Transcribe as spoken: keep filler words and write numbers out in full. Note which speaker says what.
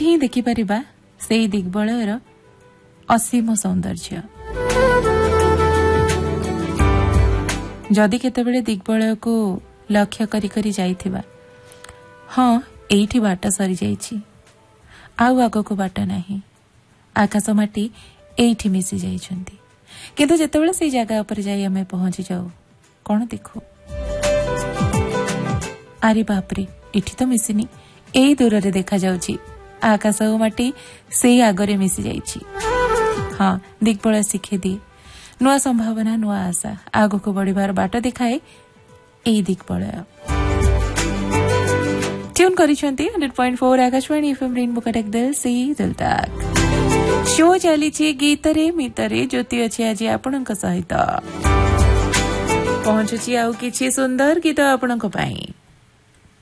Speaker 1: ଏଇଠି ହିଁ ଦେଖିପାରିବା ସେଇ ଦିଗ୍ବଳୟର ଅସୀମ ସୌନ୍ଦର୍ଯ୍ୟ। ଯଦି କେତେବେଳେ ଦିଗ୍ବଳୟକୁ ଲକ୍ଷ୍ୟ କରି କରି ଯାଇଥିବା, ହଁ ଏଇଠି ବାଟ ସରିଯାଇଛି, ଆଉ ଆଗକୁ ବାଟ ନାହିଁ, ଆକାଶ ମାଟି ଏଇଠି ମିଶି ଯାଇଛନ୍ତି। କିନ୍ତୁ ଯେତେବେଳେ ସେଇ ଜାଗା ଉପରେ ଯାଇ ଆମେ ପହଞ୍ଚି ଯାଉ, କ'ଣ ଦେଖୁ? ଆରେ ବାପରେ, ଏଠି ତ ମିଶିନି, ଏଇ ଦୂରରେ ଦେଖାଯାଉଛି ଆକାଶ ଓ ମାଟି ସେଇ ଆଗରେ ମିଶି ଯାଇଛି। ହଁ, ଦିଗ୍ବଳୟ ଶିଖେଇ ଦିଏ ନୂଆ ସମ୍ଭାବନା, ନୂଆ ଆଶା, ଆଗକୁ ବଢିବାର ବାଟ ଦେଖାଏ ଏଇ ଦିଗ୍ବଳୟ। ଟ୍ୟୁନ୍ କରିଛନ୍ତି hundred point four Akashvani FM rainbow Cuttack ଦିଲ୍ ସେ ଦିଲ୍ ତକ୍। ଶୋ ଚାଲିଛି ଗୀତରେ ମିତରେ, ଜ୍ୟୋତି ଅଛି ଆଜି ଆପଣଙ୍କ ସହିତ। ପହଞ୍ଚୁଛି ଆଉ କିଛି ସୁନ୍ଦର ଗୀତ ଆପଣଙ୍କ ପାଇଁ।